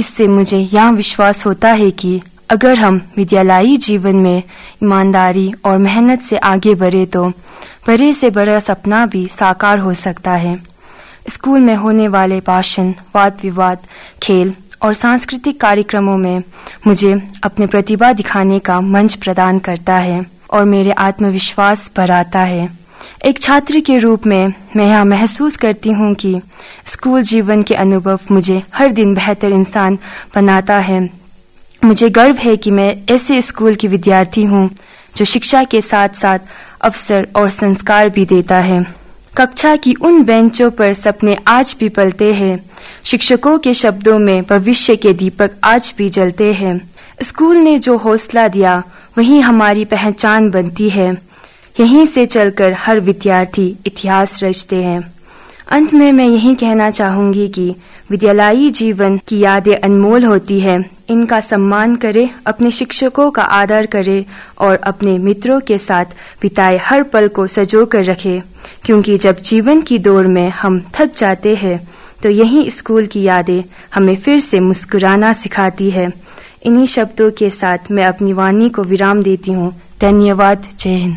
इससे मुझे यह विश्वास होता है कि अगर हम विद्यालयी जीवन में ईमानदारी और मेहनत से आगे बढ़े तो बड़े से बड़ा सपना भी साकार हो सकता है। स्कूल में होने वाले भाषण, वाद विवाद, खेल और सांस्कृतिक कार्यक्रमों में मुझे अपनी प्रतिभा दिखाने का मंच प्रदान करता है और मेरे आत्मविश्वास बढ़ाता है। एक छात्र के रूप में मैं यह महसूस करती हूँ कि स्कूल जीवन के अनुभव मुझे हर दिन बेहतर इंसान बनाता है। मुझे गर्व है कि मैं ऐसे स्कूल की विद्यार्थी हूँ जो शिक्षा के साथ साथ अवसर और संस्कार भी देता है। कक्षा की उन बेंचों पर सपने आज भी पलते हैं। शिक्षकों के शब्दों में भविष्य के दीपक आज भी जलते हैं। स्कूल ने जो हौसला दिया वही हमारी पहचान बनती है। यहीं से चलकर हर विद्यार्थी इतिहास रचते हैं। अंत में मैं यही कहना चाहूंगी कि विद्यालयी जीवन की यादें अनमोल होती है। इनका सम्मान करें, अपने शिक्षकों का आदर करें और अपने मित्रों के साथ बिताए हर पल को संजो कर रखें, क्योंकि जब जीवन की दौड़ में हम थक जाते हैं तो यही स्कूल की यादें हमें फिर से मुस्कुराना सिखाती है। इन्हीं शब्दों के साथ मैं अपनी वाणी को विराम देती हूँ। धन्यवाद। जय हिंद।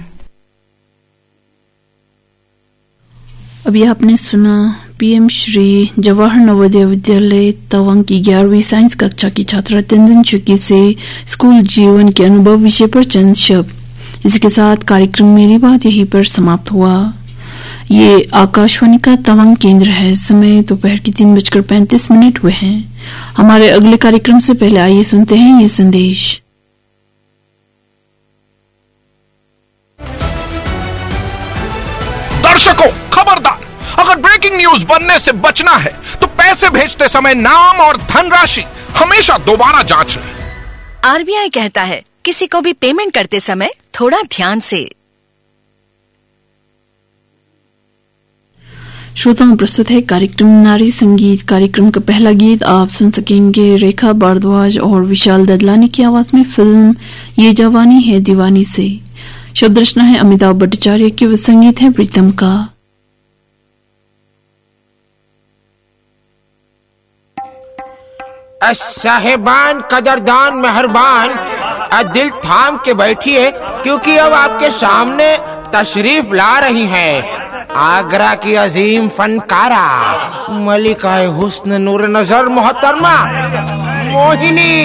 अभी आपने सुना पीएम श्री जवाहर नवोदय विद्यालय तवांग की 11वीं साइंस कक्षा की छात्रा तेंजिन चुकी से स्कूल जीवन के अनुभव विषय पर चंद शब्द। इसके साथ कार्यक्रम मेरी बात यहीं पर समाप्त हुआ। ये आकाशवाणी का तवांग केंद्र है। समय दोपहर की 3:35 हुए हैं। हमारे अगले कार्यक्रम से पहले आइए सुनते हैं ये संदेश। दर्शकों, खबरदार, अगर ब्रेकिंग न्यूज बनने से बचना है तो पैसे भेजते समय नाम और धनराशि हमेशा दोबारा जांच लें। आरबीआई कहता है किसी को भी पेमेंट करते समय थोड़ा ध्यान से। श्रोताओं, प्रस्तुत है कार्यक्रम नारी संगीत। कार्यक्रम का पहला गीत आप सुन सकेंगे रेखा भारद्वाज और विशाल ददलानी की आवाज में फिल्म ये जवानी है दीवानी से। शब्द रचना है अमिताभ भट्टाचार्य की व संगीत है प्रीतम का। साहेबान, कदरदान, मेहरबान, दिल थाम के बैठिए क्योंकि अब आपके सामने तशरीफ ला रही हैं आगरा की अजीम फनकारा मलिका हुस्न नूर नजर मोहतरमा मोहिनी।